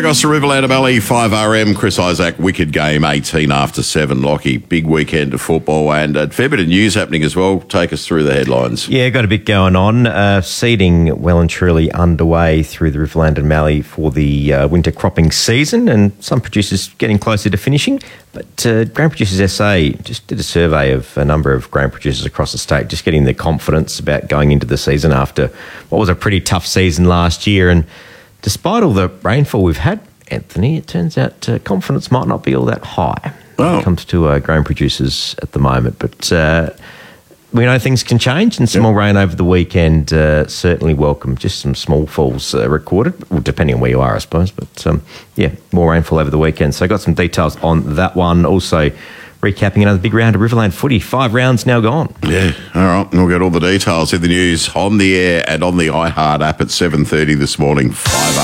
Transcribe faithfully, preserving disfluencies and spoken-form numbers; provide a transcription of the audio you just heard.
Morning, Augusta Riverland Valley, five R M, Chris Isaac, wicked game, eighteen after seven, Lockie. Big weekend of football and a fair bit of news happening as well. Take us through the headlines. Yeah, got a bit going on. Uh, seeding well and truly underway through the Riverland and Mallee for the uh, winter cropping season, and some producers getting closer to finishing. But uh, Grain Producers S A just did a survey of a number of grain producers across the state, just getting their confidence about going into the season after what was a pretty tough season last year. And despite all the rainfall we've had, Anthony, it turns out uh, confidence might not be all that high oh. when it comes to uh, grain producers at the moment. But uh, we know things can change, and some yep. more rain over the weekend uh, certainly welcome. Just some small falls uh, recorded, well, depending on where you are, I suppose. But, um, yeah, more rainfall over the weekend. So I got some details on that one. Also, recapping another big round of Riverland footy. Five rounds now gone. Yeah, all right. We'll get all the details in the news on the air and on the iHeart app at seven thirty this morning. Five